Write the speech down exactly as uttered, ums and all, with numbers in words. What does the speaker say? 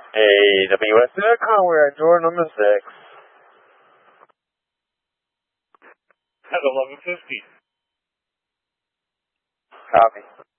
A W S Aircon, we're at door number six. At eleven fifty. Copy.